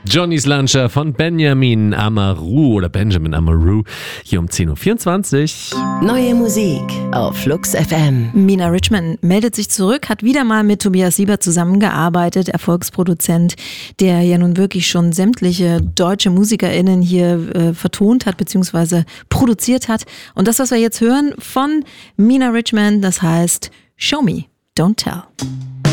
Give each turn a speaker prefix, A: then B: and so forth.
A: Johnny's Launcher von Benjamin Amaru hier um 10.24 Uhr.
B: Neue Musik auf Flux FM.
C: Mina Richman meldet sich zurück, hat wieder mal mit Tobias Siebert zusammengearbeitet, Erfolgsproduzent, der ja nun wirklich schon sämtliche deutsche MusikerInnen hier vertont hat bzw. produziert hat. Und das, was wir jetzt hören von Mina Richman, das heißt Show Me, Don't Tell.